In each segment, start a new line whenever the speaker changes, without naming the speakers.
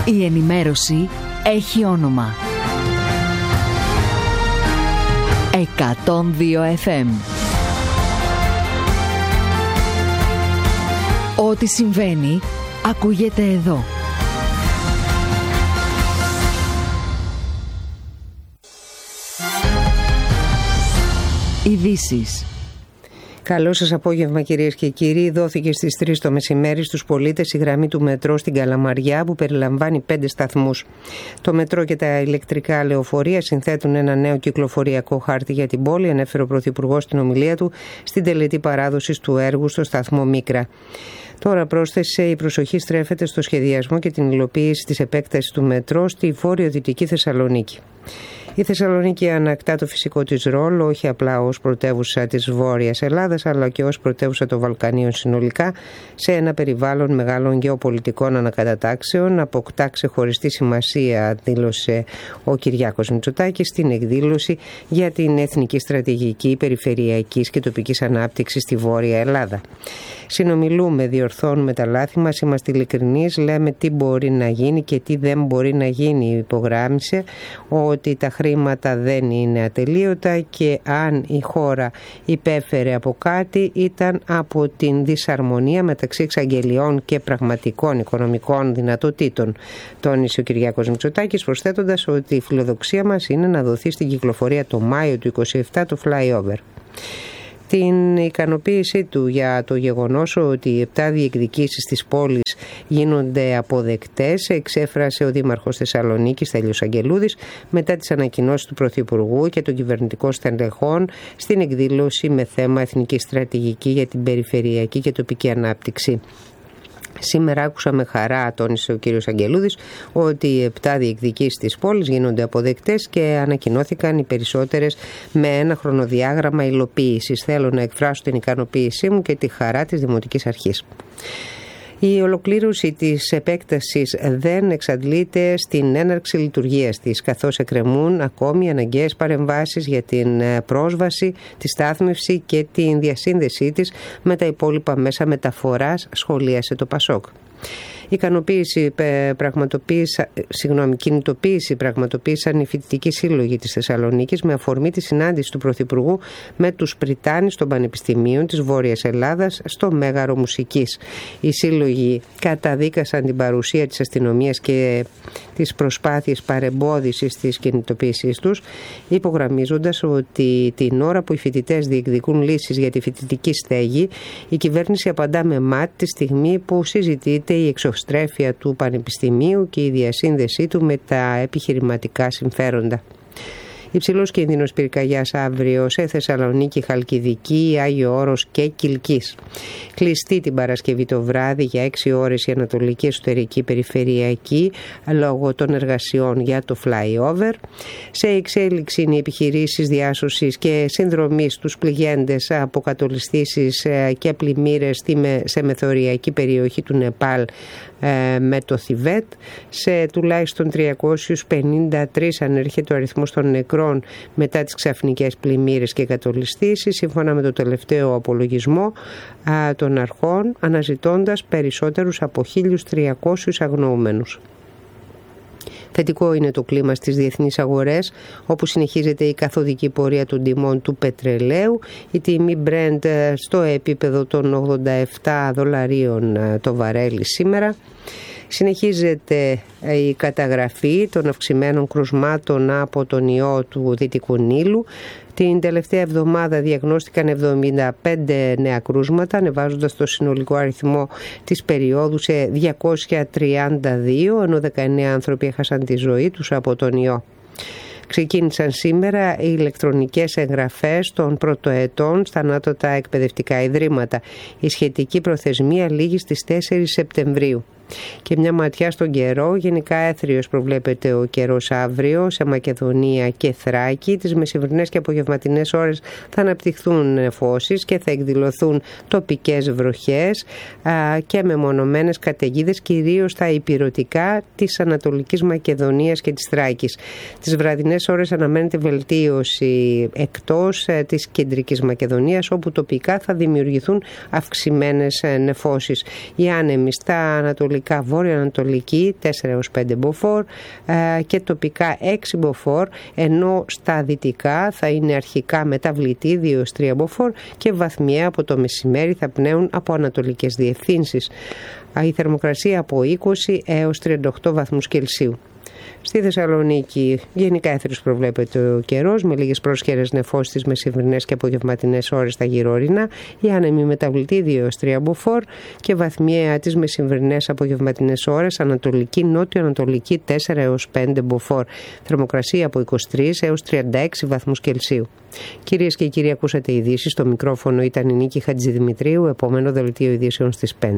Η ενημέρωση έχει όνομα. 102 FM. Ό,τι συμβαίνει, ακούγεται εδώ. Ειδήσεις.
Καλό σας απόγευμα κυρίες και κύριοι. Δόθηκε στις 3 το μεσημέρι στους πολίτες η γραμμή του μετρό στην Καλαμαριά που περιλαμβάνει 5 σταθμούς. Το μετρό και τα ηλεκτρικά λεωφορεία συνθέτουν ένα νέο κυκλοφοριακό χάρτη για την πόλη, ανέφερε ο Πρωθυπουργός στην ομιλία του στην τελετή παράδοσης του έργου στο σταθμό Μίκρα. Τώρα πρόσθεσε, η προσοχή στρέφεται στο σχεδιασμό και την υλοποίηση της επέκτασης του μετρό στη βόρειο-δυτική Θεσσαλονίκη. Η Θεσσαλονίκη ανακτά το φυσικό της ρόλο όχι απλά ως πρωτεύουσα της Βόρειας Ελλάδας αλλά και ως πρωτεύουσα των Βαλκανίων συνολικά σε ένα περιβάλλον μεγάλων γεωπολιτικών ανακατατάξεων. Αποκτά ξεχωριστή σημασία, δήλωσε ο Κυριάκος Μητσοτάκης στην εκδήλωση για την εθνική στρατηγική περιφερειακής και τοπικής ανάπτυξης στη Βόρεια Ελλάδα. Συνομιλούμε, διορθώνουμε τα λάθη μας, είμαστε ειλικρινείς, λέμε τι μπορεί να γίνει και τι δεν μπορεί να γίνει. Υπογράμμισε ότι τα χρήματα δεν είναι ατελείωτα και αν η χώρα υπέφερε από κάτι ήταν από την δυσαρμονία μεταξύ εξαγγελιών και πραγματικών οικονομικών δυνατοτήτων. Τόνισε ο Κυριάκος Μητσοτάκης, προσθέτοντας ότι η φιλοδοξία μας είναι να δοθεί στην κυκλοφορία το Μάιο του 2027 το flyover. Την ικανοποίησή του για το γεγονός ότι οι 7 διεκδικήσεις της πόλης γίνονται αποδεκτές εξέφρασε ο Δήμαρχος Θεσσαλονίκης Στέλιος Αγγελούδης μετά τις ανακοινώσεις του Πρωθυπουργού και των κυβερνητικών στελεχών στην εκδήλωση με θέμα Εθνική Στρατηγική για την Περιφερειακή και Τοπική Ανάπτυξη. Σήμερα άκουσα με χαρά, τόνισε ο κύριος Αγγελούδης, ότι οι 7 διεκδικήσεις της πόλης γίνονται αποδεκτές και ανακοινώθηκαν οι περισσότερες με ένα χρονοδιάγραμμα υλοποίησης. Θέλω να εκφράσω την ικανοποίησή μου και τη χαρά της Δημοτικής Αρχής. Η ολοκλήρωση της επέκτασης δεν εξαντλείται στην έναρξη λειτουργίας της, καθώς εκκρεμούν ακόμη αναγκαίες παρεμβάσεις για την πρόσβαση, τη στάθμευση και την διασύνδεσή της με τα υπόλοιπα μέσα μεταφοράς, σχολίασε το ΠΑΣΟΚ. Κινητοποίηση πραγματοποίησαν οι φοιτητικοί σύλλογοι της Θεσσαλονίκης με αφορμή τη συνάντηση του Πρωθυπουργού με τους πριτάνης των πανεπιστημίων της Βόρειας Ελλάδας στο Μέγαρο Μουσικής. Οι σύλλογοι καταδίκασαν την παρουσία της αστυνομίας και τις προσπάθειες παρεμπόδισης της κινητοποίησής τους, υπογραμμίζοντας ότι την ώρα που οι φοιτητές διεκδικούν λύσεις για τη φοιτητική στέγη, η κυβέρνηση απαντά με ΜΑΤ τη στιγμή που συζητείται η εξωστρέφεια του Πανεπιστημίου και η διασύνδεσή του με τα επιχειρηματικά συμφέροντα. Υψηλός κίνδυνος πυρκαγιάς αύριο σε Θεσσαλονίκη, Χαλκιδική, Άγιο Όρος και Κιλκής. Κλειστή την Παρασκευή το βράδυ για 6 ώρες η Ανατολική Εσωτερική Περιφερειακή λόγω των εργασιών για το flyover. Σε εξέλιξη είναι οι επιχειρήσεις διάσωσης και συνδρομής στους πληγέντες από κατολιστήσεις και πλημμύρες σε μεθοριακή περιοχή του Νεπάλ με το Θιβέτ. Σε τουλάχιστον 353 ανέρχεται ο αριθμός των νεκρών μετά τις ξαφνικές πλημμύρες και κατολιστήσεις, σύμφωνα με το τελευταίο απολογισμό των αρχών, αναζητώντας περισσότερους από 1.300 αγνοούμενους. Θετικό είναι το κλίμα στις διεθνείς αγορές, όπου συνεχίζεται η καθοδική πορεία των τιμών του πετρελαίου. Η τιμή Brent στο επίπεδο των $87 το βαρέλι σήμερα. Συνεχίζεται η καταγραφή των αυξημένων κρουσμάτων από τον ιό του Δυτικού Νείλου. Την τελευταία εβδομάδα διαγνώστηκαν 75 νέα κρούσματα, ανεβάζοντας το συνολικό αριθμό της περίοδου σε 232, ενώ 19 άνθρωποι έχασαν τη ζωή τους από τον ιό. Ξεκίνησαν σήμερα οι ηλεκτρονικές εγγραφές των πρωτοετών στα ανώτατα εκπαιδευτικά ιδρύματα. Η σχετική προθεσμία λήγει στις 4 Σεπτεμβρίου. Και μια ματιά στον καιρό. Γενικά έθριος προβλέπεται ο καιρός αύριο σε Μακεδονία και Θράκη. Τις μεσημβρινές και απογευματινές ώρες θα αναπτυχθούν νεφώσεις και θα εκδηλωθούν τοπικές βροχές και μεμονωμένες καταιγίδες, κυρίως στα ηπειρωτικά της Ανατολικής Μακεδονίας και της Θράκης. Τις βραδινές ώρες αναμένεται βελτίωση εκτός της Κεντρικής Μακεδονίας, όπου τοπικά θα δημιουργηθούν αυξημένες νεφώσεις. Οι άνεμοι στα ανατολικά ανατολικά βόρειο-ανατολική 4 έως 5 μποφόρ και τοπικά 6 μποφόρ, ενώ στα δυτικά θα είναι αρχικά μεταβλητή 2 έως 3 μποφόρ και βαθμιαία από το μεσημέρι θα πνέουν από ανατολικές διευθύνσεις. Η θερμοκρασία από 20 έως 38 βαθμούς Κελσίου. Στη Θεσσαλονίκη γενικά έθριος προβλέπεται ο καιρός, με λίγες πρόσχερες νεφώσεις τις μεσημβρινές και απογευματινές ώρες στα γυρόρινα, η άνεμη μεταβλητή 2 έως 3 μποφόρ και βαθμιαία τις μεσημβρινές απογευματινές ώρες ανατολική νότιο-ανατολική 4 έως 5 μποφόρ. Θερμοκρασία από 23 έως 36 βαθμούς Κελσίου. Κυρίες και κύριοι, ακούσατε ειδήσεις. Στο μικρόφωνο ήταν η Νίκη Χατζηδημητρίου. Επόμενο δελτίο ειδήσεων στις 5.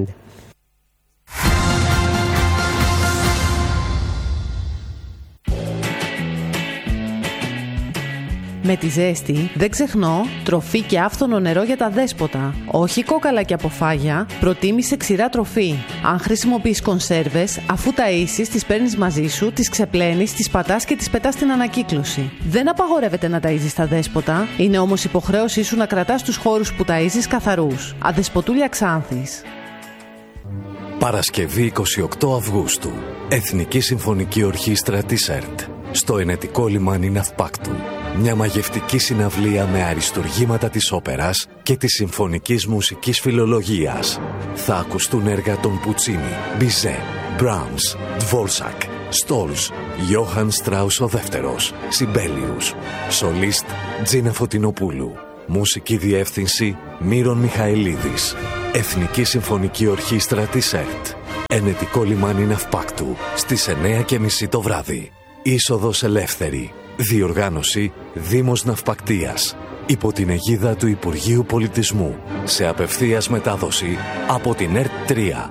Με τη ζέστη δεν ξεχνώ τροφή και άφθονο νερό για τα δέσποτα. Όχι κόκαλα και αποφάγια, προτίμησε ξηρά τροφή. Αν χρησιμοποιείς κονσέρβες, αφού ταΐσεις, τις παίρνεις μαζί σου, τις ξεπλένεις, τις πατάς και τις πετάς στην ανακύκλωση. Δεν απαγορεύεται να ταΐζεις τα δέσποτα, είναι όμως υποχρέωσή σου να κρατάς τους χώρους που ταΐζεις καθαρούς. Αδεσποτούλια Ξάνθης.
Παρασκευή 28 Αυγούστου. Εθνική Συμφωνική Ορχήστρα της ΕΡΤ. Στο Ενετικό Λιμάνι Ναυπάκτου. Μια μαγευτική συναυλία με αριστουργήματα της όπερας και της συμφωνικής μουσικής φιλολογίας. Θα ακουστούν έργα των Πουτσίνι, Μπιζέ, Μπράμς, Ντβόρσακ, Στόλς, Γιώχαν Στράους ο Δεύτερος, Σιμπέλιους, Σολίστ Τζίνα Φωτεινοπούλου. Μουσική διεύθυνση Μύρον Μιχαηλίδης. Εθνική Συμφωνική Ορχήστρα της ΕΡΤ. Ενετικό Λιμάνι Ναυπάκτου στις 9:30 το βράδυ. Είσοδος ελεύθερη. Διοργάνωση Δήμος Ναυπακτίας. Υπό την αιγίδα του Υπουργείου Πολιτισμού. Σε απευθείας μετάδοση από την ΕΡΤ 3.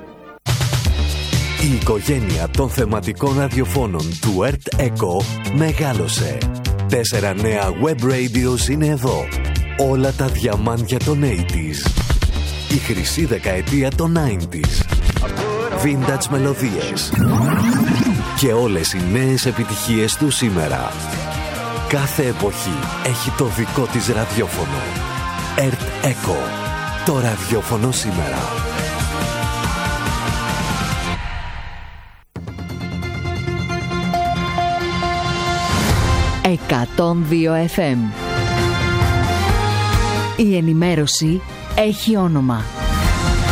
Η οικογένεια των θεματικών ραδιοφώνων του ΕΡΤ ΕΚΟ μεγάλωσε. 4 νέα web radios είναι εδώ. Όλα τα διαμάντια των 80s. Η χρυσή δεκαετία των 90s. Vintage μελωδίες. Και όλες οι νέες επιτυχίες του σήμερα. Κάθε εποχή έχει το δικό της ραδιόφωνο. ΕΡΤ ΕΚΟ. Το ραδιόφωνο σήμερα.
102 FM. Η ενημέρωση έχει όνομα.